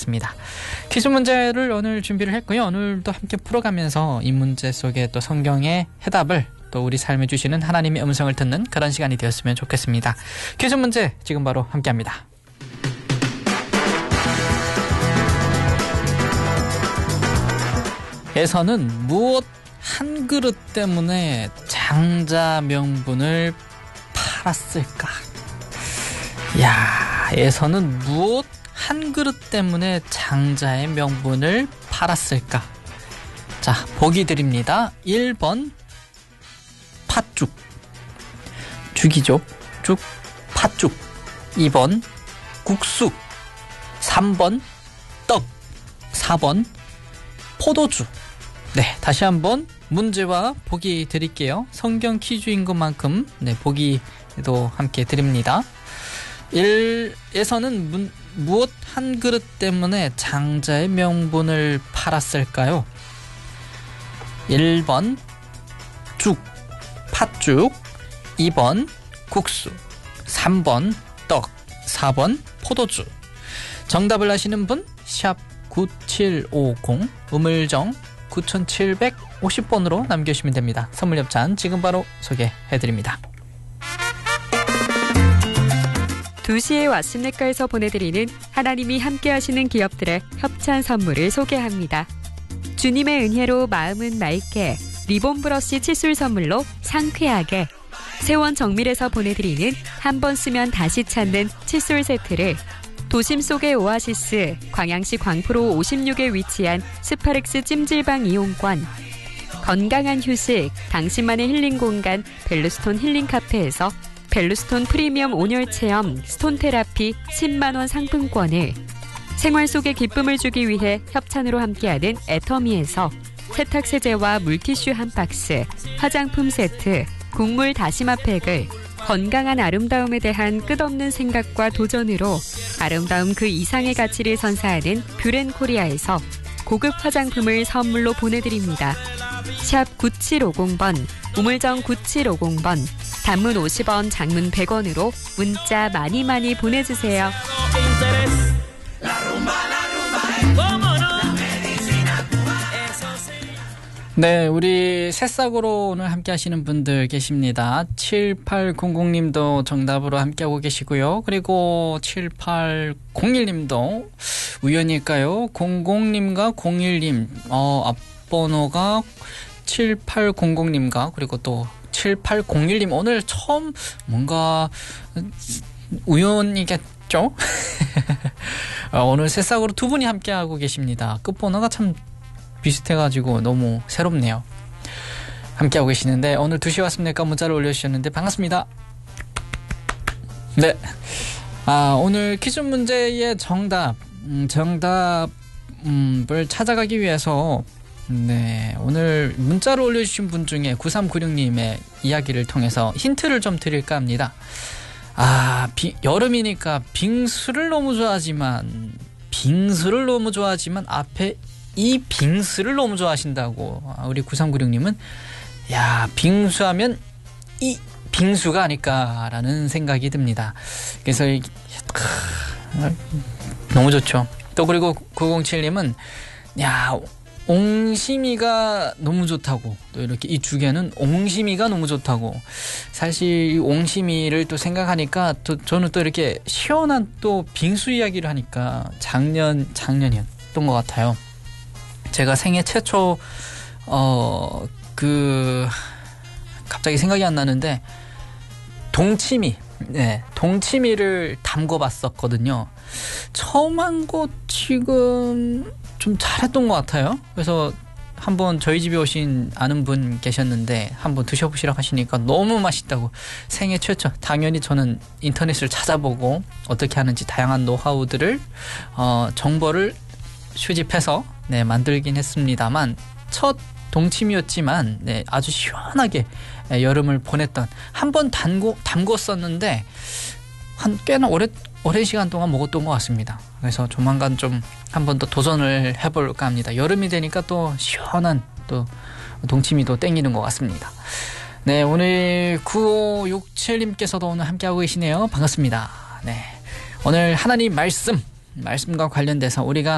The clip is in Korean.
하겠습니다. 퀴즈 문제를 오늘 준비를 했고요. 오늘도 함께 풀어가면서 이 문제 속에 또 성경의 해답을 또 우리 삶에 주시는 하나님의 음성을 듣는 그런 시간이 되었으면 좋겠습니다. 퀴즈 문제 지금 바로 함께합니다. 에서는 무엇 한 그릇 때문에 장자 명분을 팔았을까? 야, 에서는 무엇 한 그릇 때문에 장자의 명분을 팔았을까? 자, 보기 드립니다. 1번 팥죽, 죽이죠. 죽, 팥죽. 2번 국수, 3번 떡, 4번 포도주. 네, 다시 한번 문제와 보기 드릴게요. 성경 퀴즈인 것만큼 보기도 함께 드립니다. 1에서는 무엇 한 그릇 때문에 장자의 명분을 팔았을까요? 1번 죽, 팥죽, 2번 국수, 3번 떡, 4번 포도주. 정답을 아시는 분 샵 9750 우물정 9750번으로 남겨주시면 됩니다. 선물 협찬 지금 바로 소개해드립니다. 2시에 왓슨넷가에서 보내드리는 하나님이 함께하시는 기업들의 협찬 선물을 소개합니다. 주님의 은혜로 마음은 맑게 리본 브러쉬 칫솔 선물로 상쾌하게, 세원 정밀에서 보내드리는 한 번 쓰면 다시 찾는 칫솔 세트를, 도심 속의 오아시스 광양시 광포로 56에 위치한 스파렉스 찜질방 이용권, 건강한 휴식 당신만의 힐링 공간 벨루스톤 힐링 카페에서 벨루스톤 프리미엄 온열 체험 스톤 테라피 10만원 상품권을, 생활 속의 기쁨을 주기 위해 협찬으로 함께하는 애터미에서 세탁세제와 물티슈 한 박스, 화장품 세트, 국물 다시마 팩을, 건강한 아름다움에 대한 끝없는 생각과 도전으로 아름다움 그 이상의 가치를 선사하는 뷰렌코리아에서 고급 화장품을 선물로 보내드립니다. 샵 9750번, 우물정 9750번, 단문 50원, 장문 100원으로 문자 많이 보내주세요. 네, 우리 새싹으로 오늘 함께 하시는 분들 계십니다. 7800님도 정답으로 함께하고 계시고요. 그리고 7801님도 우연일까요? 00님과 01님, 앞번호가 7800님과 그리고 또 7801님, 오늘 처음 뭔가 우연이겠죠? 오늘 새싹으로 두 분이 함께하고 계십니다. 끝번호가 참 비슷해가지고 너무 새롭네요. 함께하고 계시는데 오늘 2시 왔습니까? 문자를 올려주셨는데 반갑습니다. 네, 오늘 퀴즈 문제의 정답을 찾아가기 위해서 오늘 문자로 올려주신 분 중에 9396님의 이야기를 통해서 힌트를 좀 드릴까 합니다. 여름이니까 빙수를 너무 좋아하지만 앞에 이 빙수를 너무 좋아하신다고. 우리 9396님은 빙수하면 이 빙수가 아닐까라는 생각이 듭니다. 그래서 너무 좋죠. 또 그리고 907님은 옹심이가 너무 좋다고, 또 이렇게 이 주게는 옹심이가 너무 좋다고. 사실 이 옹심이를 또 생각하니까 저는 또 이렇게 시원한 또 빙수 이야기를 하니까 작년이었던 것 같아요. 제가 생애 최초 갑자기 생각이 안 나는데 동치미를 담궈봤었거든요. 처음 한 거 지금 좀 잘했던 것 같아요. 그래서 한번 저희 집에 오신 아는 분 계셨는데 한번 드셔보시라고 하시니까 너무 맛있다고. 생애 최초. 당연히 저는 인터넷을 찾아보고 어떻게 하는지 다양한 노하우들을 정보를 수집해서 만들긴 했습니다만, 첫 동치미였지만 아주 시원하게 여름을 보냈던, 한 번 담궜었는데 꽤나 오랜 시간 동안 먹었던 것 같습니다. 그래서 조만간 좀 한 번 더 도전을 해볼까 합니다. 여름이 되니까 또 시원한 또 동치미도 땡기는 것 같습니다. 네, 오늘 9567님께서도 오늘 함께하고 계시네요. 반갑습니다. 네, 오늘 하나님 말씀과 관련돼서 우리가